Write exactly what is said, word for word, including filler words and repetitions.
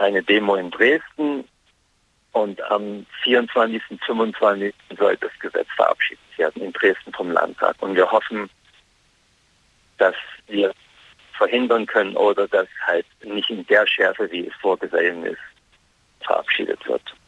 eine Demo in Dresden und am vierundzwanzigsten, fünfundzwanzigsten soll das Gesetz verabschiedet werden in Dresden vom Landtag. Und wir hoffen, dass wir verhindern können oder dass halt nicht in der Schärfe, wie es vorgesehen ist, verabschiedet wird.